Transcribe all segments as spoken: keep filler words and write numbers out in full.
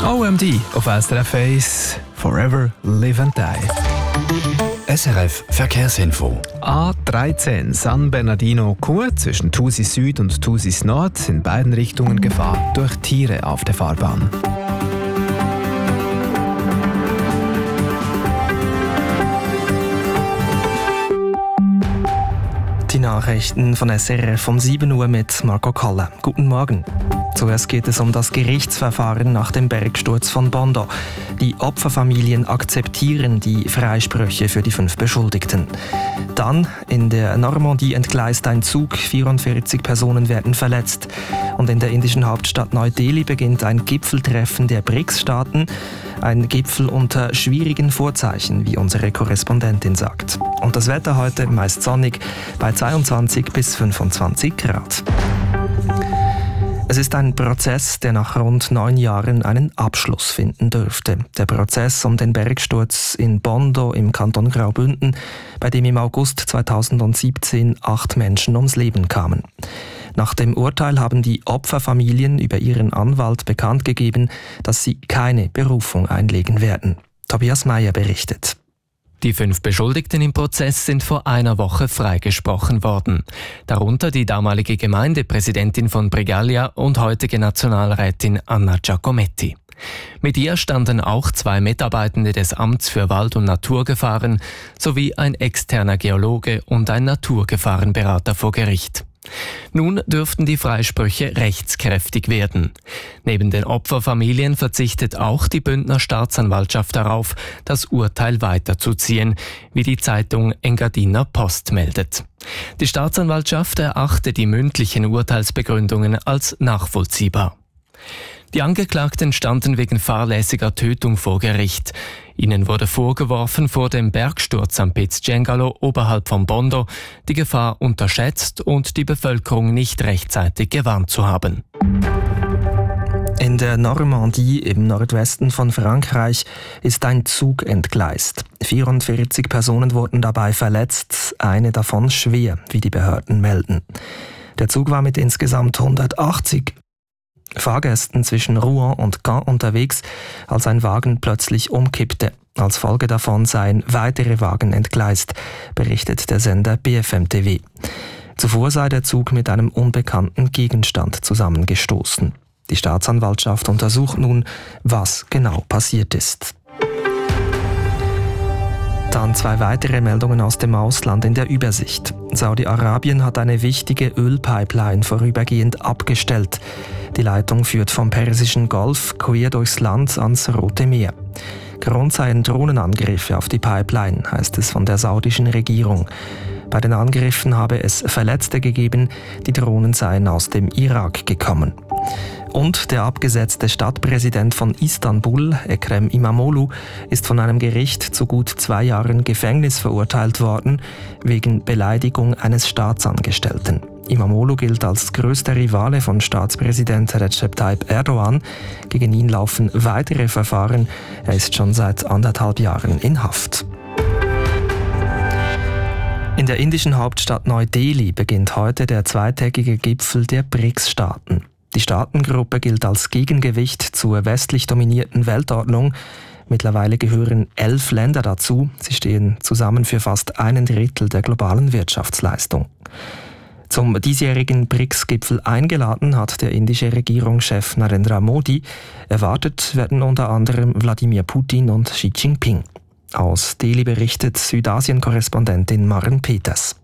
O M D auf S R F eins, Forever Live and Die. S R F Verkehrsinfo. A dreizehn San Bernardino-Chur zwischen Thusis Süd und Thusis Nord in beiden Richtungen Gefahr durch Tiere auf der Fahrbahn. Die Nachrichten von S R F um sieben Uhr mit Marco Kalle. Guten Morgen. Zuerst geht es um das Gerichtsverfahren nach dem Bergsturz von Bondo. Die Opferfamilien akzeptieren die Freisprüche für die fünf Beschuldigten. Dann in der Normandie entgleist ein Zug, vierundvierzig Personen werden verletzt. Und in der indischen Hauptstadt Neu-Delhi beginnt ein Gipfeltreffen der B R I C S-Staaten. Ein Gipfel unter schwierigen Vorzeichen, wie unsere Korrespondentin sagt. Und das Wetter heute meist sonnig bei zweiundzwanzig bis fünfundzwanzig Grad. Es ist ein Prozess, der nach rund neun Jahren einen Abschluss finden dürfte. Der Prozess um den Bergsturz in Bondo im Kanton Graubünden, bei dem im August zweitausendsiebzehn acht Menschen ums Leben kamen. Nach dem Urteil haben die Opferfamilien über ihren Anwalt bekannt gegeben, dass sie keine Berufung einlegen werden. Tobias Meyer berichtet. Die fünf Beschuldigten im Prozess sind vor einer Woche freigesprochen worden. Darunter die damalige Gemeindepräsidentin von Bregaglia und heutige Nationalrätin Anna Giacometti. Mit ihr standen auch zwei Mitarbeitende des Amts für Wald- und Naturgefahren sowie ein externer Geologe und ein Naturgefahrenberater vor Gericht. Nun dürften die Freisprüche rechtskräftig werden. Neben den Opferfamilien verzichtet auch die Bündner Staatsanwaltschaft darauf, das Urteil weiterzuziehen, wie die Zeitung Engadiner Post meldet. Die Staatsanwaltschaft erachtet die mündlichen Urteilsbegründungen als nachvollziehbar. Die Angeklagten standen wegen fahrlässiger Tötung vor Gericht. Ihnen wurde vorgeworfen, vor dem Bergsturz am Piz Cengalo oberhalb von Bondo die Gefahr unterschätzt und die Bevölkerung nicht rechtzeitig gewarnt zu haben. In der Normandie im Nordwesten von Frankreich ist ein Zug entgleist. vierundvierzig Personen wurden dabei verletzt, eine davon schwer, wie die Behörden melden. Der Zug war mit insgesamt hundertachtzig Fahrgästen zwischen Rouen und Caen unterwegs, als ein Wagen plötzlich umkippte. Als Folge davon seien weitere Wagen entgleist, berichtet der Sender B F M T V. Zuvor sei der Zug mit einem unbekannten Gegenstand zusammengestoßen. Die Staatsanwaltschaft untersucht nun, was genau passiert ist. Dann zwei weitere Meldungen aus dem Ausland in der Übersicht. Saudi-Arabien hat eine wichtige Ölpipeline vorübergehend abgestellt. Die Leitung führt vom Persischen Golf quer durchs Land ans Rote Meer. Grund seien Drohnenangriffe auf die Pipeline, heißt es von der saudischen Regierung. Bei den Angriffen habe es Verletzte gegeben, die Drohnen seien aus dem Irak gekommen. Und der abgesetzte Stadtpräsident von Istanbul, Ekrem İmamoğlu, ist von einem Gericht zu gut zwei Jahren Gefängnis verurteilt worden, wegen Beleidigung eines Staatsangestellten. İmamoğlu gilt als größter Rivale von Staatspräsident Recep Tayyip Erdogan. Gegen ihn laufen weitere Verfahren. Er ist schon seit anderthalb Jahren in Haft. In der indischen Hauptstadt Neu-Delhi beginnt heute der zweitägige Gipfel der B R I C S-Staaten. Die Staatengruppe gilt als Gegengewicht zur westlich dominierten Weltordnung. Mittlerweile gehören elf Länder dazu. Sie stehen zusammen für fast einen Drittel der globalen Wirtschaftsleistung. Zum diesjährigen B R I C S-Gipfel eingeladen hat der indische Regierungschef Narendra Modi. Erwartet werden unter anderem Wladimir Putin und Xi Jinping. Aus Delhi berichtet Südasien-Korrespondentin Maren Peters.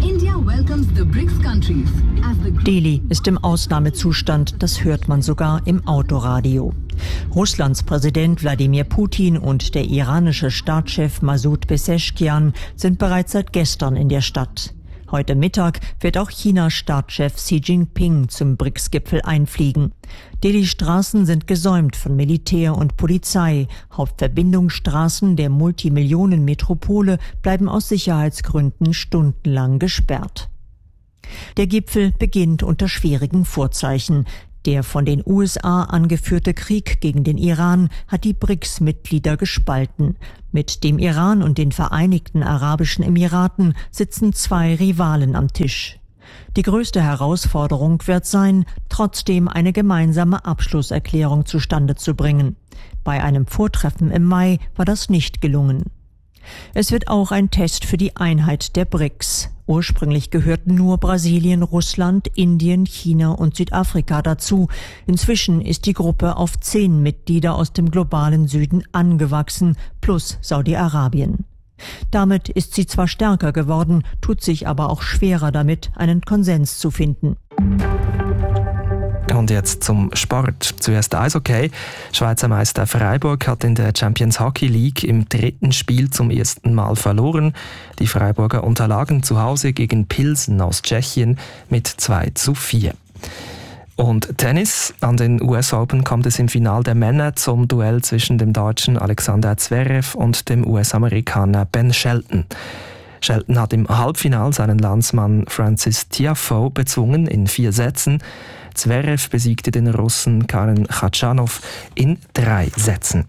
Delhi ist im Ausnahmezustand, das hört man sogar im Autoradio. Russlands Präsident Wladimir Putin und der iranische Staatschef Masoud Pezeshkian sind bereits seit gestern in der Stadt. Heute Mittag wird auch Chinas Staatschef Xi Jinping zum B R I C S-Gipfel einfliegen. Delhis Straßen sind gesäumt von Militär und Polizei. Hauptverbindungsstraßen der Multimillionen-Metropole bleiben aus Sicherheitsgründen stundenlang gesperrt. Der Gipfel beginnt unter schwierigen Vorzeichen. Der von den U S A angeführte Krieg gegen den Iran hat die B R I C S-Mitglieder gespalten. Mit dem Iran und den Vereinigten Arabischen Emiraten sitzen zwei Rivalen am Tisch. Die größte Herausforderung wird sein, trotzdem eine gemeinsame Abschlusserklärung zustande zu bringen. Bei einem Vortreffen im Mai war das nicht gelungen. Es wird auch ein Test für die Einheit der B R I C S. Ursprünglich gehörten nur Brasilien, Russland, Indien, China und Südafrika dazu. Inzwischen ist die Gruppe auf zehn Mitglieder aus dem globalen Süden angewachsen, plus Saudi-Arabien. Damit ist sie zwar stärker geworden, tut sich aber auch schwerer damit, einen Konsens zu finden. Und jetzt zum Sport. Zuerst Eishockey. Schweizer Meister Freiburg hat in der Champions Hockey League im dritten Spiel zum ersten Mal verloren. Die Freiburger unterlagen zu Hause gegen Pilsen aus Tschechien mit zwei zu vier. Und Tennis. An den U S Open kommt es im Finale der Männer zum Duell zwischen dem Deutschen Alexander Zverev und dem U S-Amerikaner Ben Shelton. Shelton hat im Halbfinale seinen Landsmann Francis Tiafoe bezwungen in vier Sätzen. Zverev besiegte den Russen Karen Khachanov in drei Sätzen.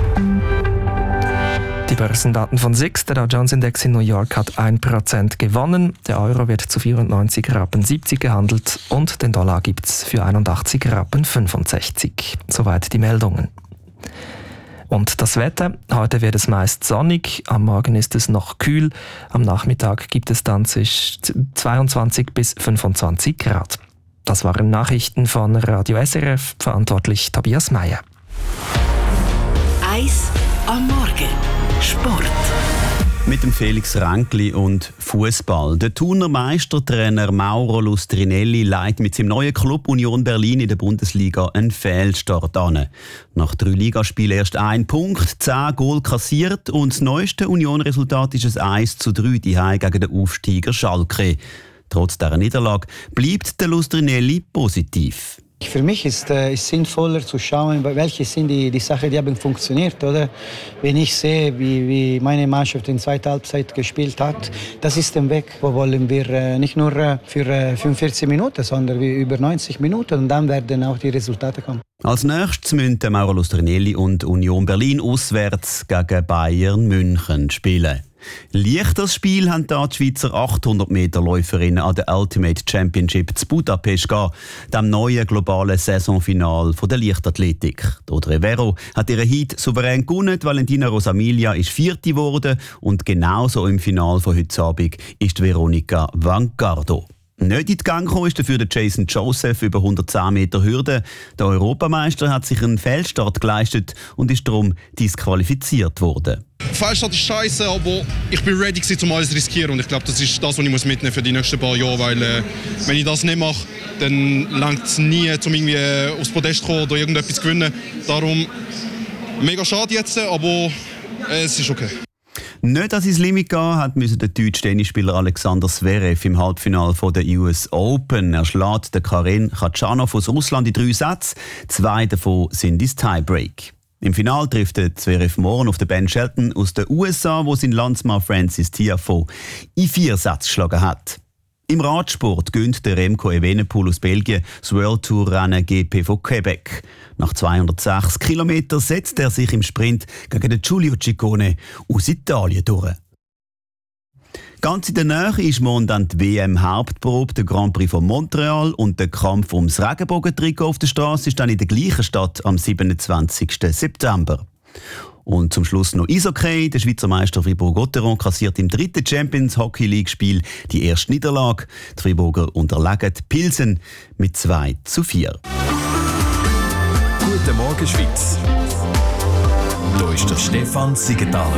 Die Börsendaten von S I X, der Dow Jones Index in New York hat ein Prozent gewonnen. Der Euro wird zu vierundneunzig Rappen siebzig gehandelt und den Dollar gibt es für einundachtzig Rappen fünfundsechzig. Soweit die Meldungen. Und das Wetter. Heute wird es meist sonnig, am Morgen ist es noch kühl, am Nachmittag gibt es dann zwischen zweiundzwanzig bis fünfundzwanzig Grad. Das waren Nachrichten von Radio S R F, verantwortlich Tobias Meyer. Eis am Morgen. Sport. Mit dem Felix Ränkli und Fußball. Der Thuner Meistertrainer Mauro Lustrinelli leitet mit seinem neuen Club Union Berlin in der Bundesliga einen Fehlstart an. Nach drei Ligaspielen erst ein Punkt, zehn Goal kassiert und das neueste Union-Resultat ist ein eins zu drei daheim gegen den Aufsteiger Schalke. Trotz dieser Niederlage bleibt der Lustrinelli positiv. Für mich ist es äh, sinnvoller zu schauen, welche sind die, die Sachen, die haben funktioniert. Oder? Wenn ich sehe, wie, wie meine Mannschaft in der zweiten Halbzeit gespielt hat, das ist der Weg. Wo wollen wir äh, nicht nur äh, für äh, fünfundvierzig Minuten, sondern über neunzig Minuten. Und dann werden auch die Resultate kommen. Als nächstes müssen Mauro Lustrinelli und Union Berlin auswärts gegen Bayern München spielen. Leichteres Spiel haben da die Schweizer achthundert Meter Läuferinnen an der Ultimate Championship zu Budapest gehen, dem neuen globalen Saisonfinal der Leichtathletik. Audrey Vero hat ihren Heat souverän gewonnen, Valentina Rosamilia ist Vierte geworden und genauso im Finale von heute Abend ist Veronica Vangardo. Nicht in die Gang gekommen ist dafür der Jason Joseph über hundertzehn Meter Hürde. Der Europameister hat sich einen Fehlstart geleistet und ist darum disqualifiziert worden. Fehlstart ist scheiße, aber ich bin ready um alles zu riskieren und ich glaube, das ist das, was ich mitnehmen muss für die nächsten paar Jahre, weil äh, wenn ich das nicht mache, dann langt es nie, um irgendwie äh, aufs Podest zu kommen oder irgendetwas zu gewinnen. Darum mega schade jetzt, aber äh, es ist okay. Nicht, dass ins Limit gehen hat, müssen der deutsche Tennisspieler Alexander Zverev im Halbfinale der U S Open. Er schlägt den Karen Khachanov aus Russland in drei Sätzen. Zwei davon sind ins Tiebreak. Im Finale trifft der Zverev morgen auf den Ben Shelton aus den U S A, wo sein Landsmann Francis Tiafoe in vier Sätzen geschlagen hat. Im Radsport gönnt der Remco Evenepoel aus Belgien das World Tour Rennen G P von Quebec. Nach zweihundertsechs Kilometern setzt er sich im Sprint gegen den Giulio Ciccone aus Italien durch. Ganz in der Nähe ist morgen dann die W M-Hauptprobe, der Grand Prix von Montreal und der Kampf ums Regenbogentrikot auf der Straße ist dann in der gleichen Stadt am siebenundzwanzigsten September. Und zum Schluss noch Eishockey. Der Schweizer Meister Fribourg-Gotteron kassiert im dritten Champions Hockey League Spiel die erste Niederlage. Die Friburger unterlegen die Pilsen mit zwei zu vier. Guten Morgen, Schweiz. Hier ist der Stefan Siegenthaler.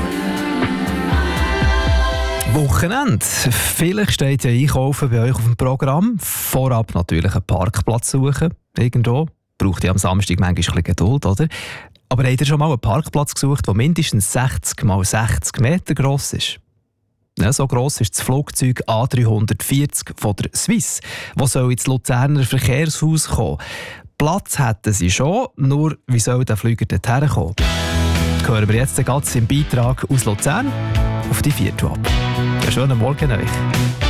Wochenende. Vielleicht steht ja Einkaufen bei euch auf dem Programm. Vorab natürlich einen Parkplatz suchen. Irgendwo. Braucht ja am Samstag manchmal ein bisschen Geduld, oder? Aber habt ihr schon mal einen Parkplatz gesucht, der mindestens sechzig mal sechzig Meter gross ist? Ja, so gross ist das Flugzeug A dreihundertvierzig von der Swiss, das soll ins Luzerner Verkehrshaus kommen. Platz hätten sie schon, nur wie soll der Flüger dorthin kommen? Das hören wir jetzt ganz im Beitrag aus Luzern auf die vier ab. Einen schönen Morgen euch.